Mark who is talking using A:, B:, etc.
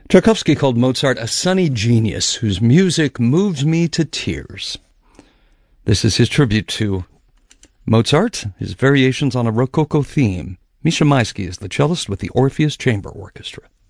A: Tchaikovsky called Mozart a sunny genius whose music moves me to tears. This is his tribute to Mozart, his variations on a Rococo theme. Misha Maisky is the cellist with the Orpheus Chamber Orchestra.